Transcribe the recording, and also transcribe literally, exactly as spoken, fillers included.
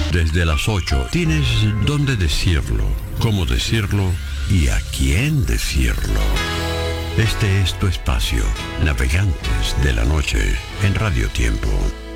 desde las ocho. Tienes dónde decirlo, cómo decirlo y a quién decirlo. Este es tu espacio, Navegantes de la Noche, en Radio Tiempo.